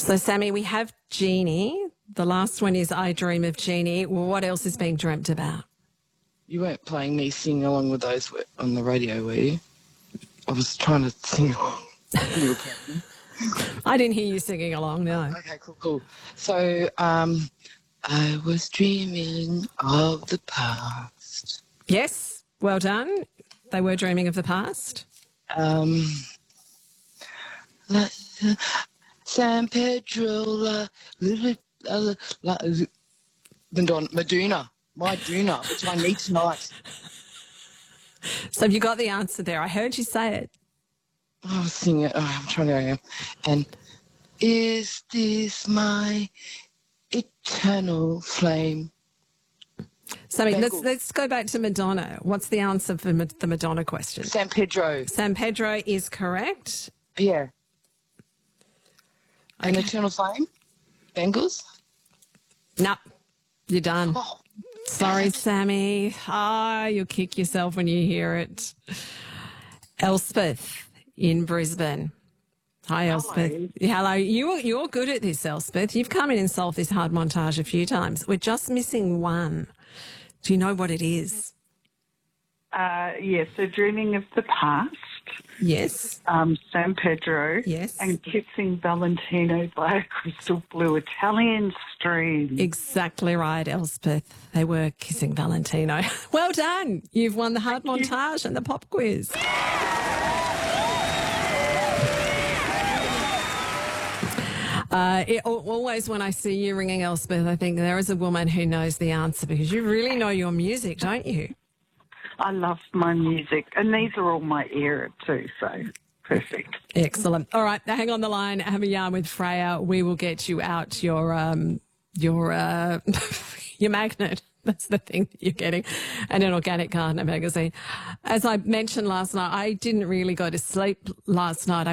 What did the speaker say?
So, Sammy, we have Jeannie. The last one is I Dream of Jeannie. What else is being dreamt about? You weren't playing me singing along with those on the radio, were you? I was trying to sing along. You were playing. I didn't hear you singing along, no. Okay, cool. So, I was dreaming of the past. Yes, well done. They were dreaming of the past. San Pedro, Meduna, which I need tonight. So have you got the answer there? I heard you say it. I'll sing it. Oh, I'm trying to go. And is this my eternal flame? Sammy, let's go back to Madonna. What's the answer for the Madonna question? San Pedro. San Pedro is correct. Yeah. Okay. An eternal flame? Bengals? No, you're done. Oh. Sorry, Sammy. You'll kick yourself when you hear it. Elspeth in Brisbane. Hi, Elspeth. Hello. You're good at this, Elspeth. You've come in and solved this hard montage a few times. We're just missing one. Do you know what it is? Yes, so Dreaming of the Past. Yes. San Pedro. Yes. And Kissing Valentino by a crystal blue Italian stream. Exactly right, Elspeth. They were kissing Valentino. Well done. You've won the hard montage and the pop quiz. Always when I see you ringing Elspeth, I think there is a woman who knows the answer because you really know your music, don't you? I love my music, and these are all my era too, so perfect. Excellent. All right, now hang on the line. Have a yarn with Freya. We will get you out your magnet. That's the thing that you're getting, and an organic gardener magazine. As I mentioned last night, I didn't really go to sleep last night.